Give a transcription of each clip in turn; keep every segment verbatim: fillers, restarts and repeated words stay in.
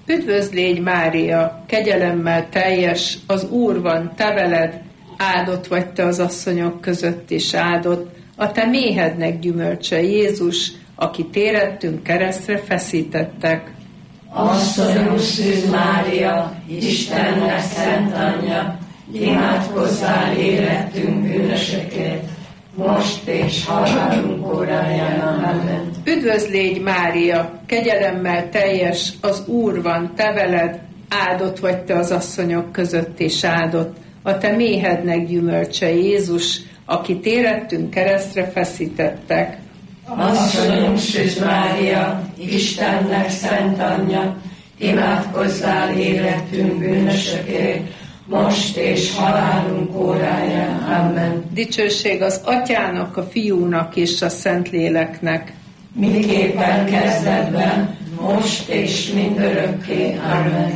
Üdvözl légy, Mária, kegyelemmel teljes, az Úr van, te veled, áldott vagy te az asszonyok között is áldott, a te méhednek gyümölcse Jézus, akit érettünk keresztre feszítettek. Asszonyom Szűz Mária, Istennek szent anyja, imádkozzál érettünk bűnösökért, most és halálunk óráján. Amen. Üdvözl légy, Mária, kegyelemmel teljes, az Úr van, te veled, áldott vagy te az asszonyok között is áldott, a te méhednek gyümölcse Jézus, akit érettünk keresztre feszítettek. Asszonyom Szűz Mária, Istennek szent anyja, imádkozzál érettünk bűnösökért, most és halálunk óráján. Amen. Dicsőség az Atyának, a Fiúnak és a Szentléleknek. Miképpen kezdetben, most és mindörökké. Amen.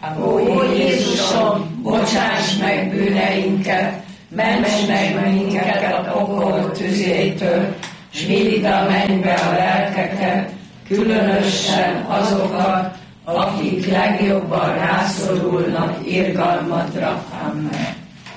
Ó Jézusom, bocsáss meg bűneinket, ments meg minket a pokol tüzétől, s vidd a mennybe a lelkeket, különösen azokat, akik legjobban rászorulnak irgalmadra. Amen.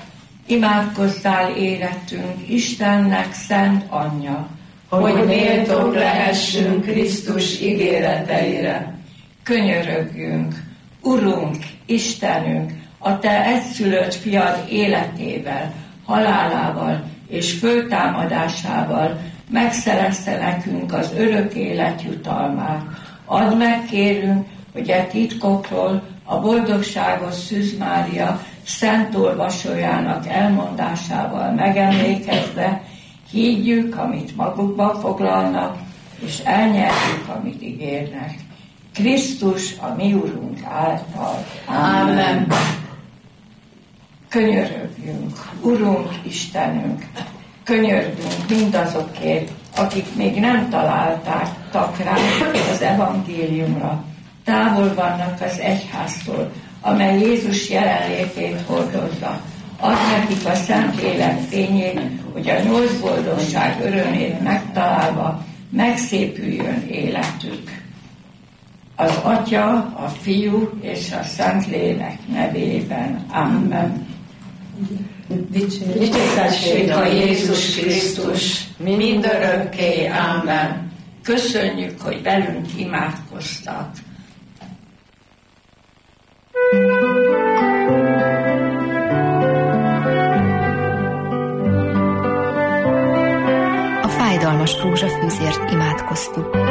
Imádkozzál érettünk Istennek szent anyja, hogy méltók lehessünk Krisztus ígéreteire. Könyörögjünk, Urunk, Istenünk, a te egyszülött fiad életével, halálával és föltámadásával megszerezte nekünk az örök élet jutalmát. Add meg, kérünk, hogy e titkokról a boldogságos Szűz Mária szent olvasójának elmondásával megemlékezve higgyük, amit magukba foglalnak, és elnyerjük, amit ígérnek. Krisztus, a mi Urunk által. Amen. Könyörögjünk, Urunk, Istenünk, könyörgünk mindazokért, akik még nem találták rá az evangéliumra. Távol vannak az egyháztól, amely Jézus jelenlétét hordozza. Add nekik a Szentlélek fényét, hogy a nyolc boldogság örömét megtalálva megszépüljön életük. Az Atya, a Fiú és a Szentlélek nevében. Amen. Dicsértessék a Jézus Krisztus, mindörökké. Amen. Köszönjük, hogy velünk imádkoztak. A fájdalmas rózsafűzért imádkoztuk.